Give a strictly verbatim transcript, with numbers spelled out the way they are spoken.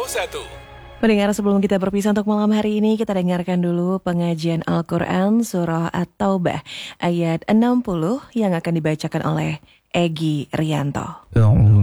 satu. Pendengar, sebelum kita berpisah untuk malam hari ini, kita dengarkan dulu pengajian Al-Quran Surah At-Taubah ayat enam puluh yang akan dibacakan oleh Egy Rianto.